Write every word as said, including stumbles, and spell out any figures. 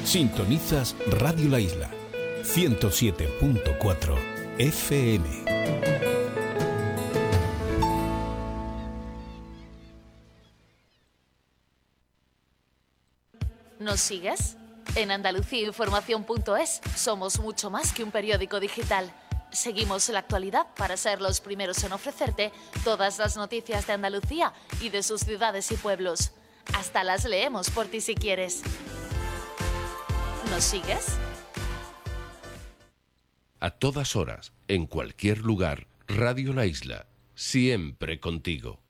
Sintonizas Radio La Isla, ciento siete punto cuatro F M. ¿Nos sigues? En Andalucía Información punto es somos mucho más que un periódico digital. Seguimos la actualidad para ser los primeros en ofrecerte todas las noticias de Andalucía y de sus ciudades y pueblos. Hasta las leemos por ti si quieres. ¿Nos sigues? A todas horas, en cualquier lugar, Radio La Isla, siempre contigo.